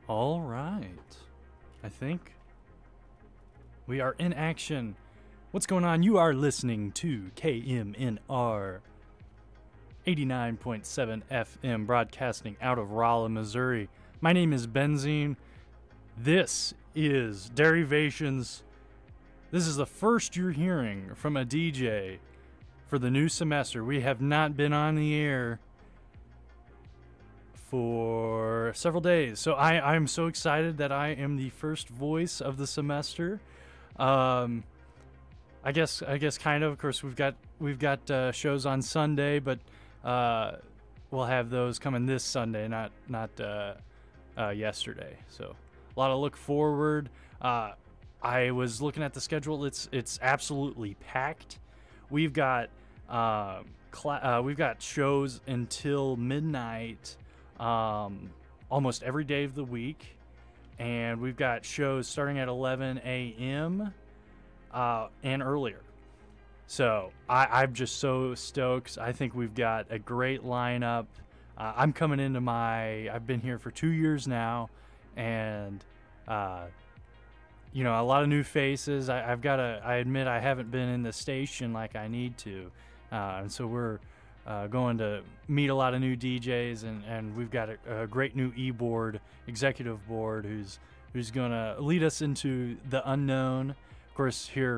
All right. I think we are in action. What's going on? You are listening to KMNR 89.7 FM, broadcasting out of Rolla, Missouri. My name is Benzine. This is Derivations. This is the first you're hearing from a DJ for the new semester. We have not been on the air for several days. So I'm so excited that I am the first voice of the semester. I guess kind of. Of course, we've got shows on Sunday, but we'll have those coming this Sunday, not yesterday. So a lot to look forward. I was looking at the schedule. It's absolutely packed. We've got we've got shows until midnight, almost every day of the week, and we've got shows starting at 11 a.m. And earlier. So I'm just so stoked. I think we've got a great lineup. I'm coming into I've been here for 2 years now, and a lot of new faces. I admit I haven't been in the station like I need to, and so we're going to meet a lot of new DJs, and we've got a great new executive board who's going to lead us into the unknown. Of course, here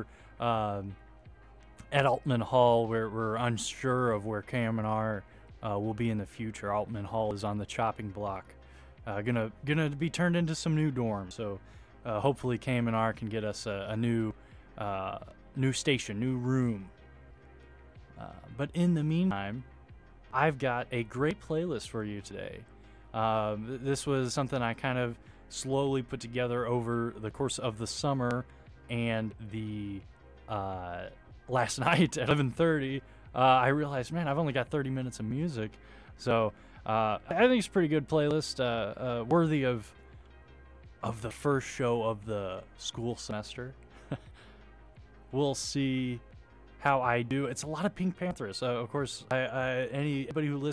at Altman Hall, we're unsure of where KMNR will be in the future. Altman Hall is on the chopping block, gonna be turned into some new dorms. So hopefully KMNR can get us a new station, new room. But in the meantime, I've got a great playlist for you today. This was something I kind of slowly put together over the course of the summer, and the last night at 11:30, I realized, man, I've only got 30 minutes of music. So I think it's a pretty good playlist, worthy of the first show of the school semester. We'll see how I do. It's a lot of Pink Panthers. Of course, anybody who listens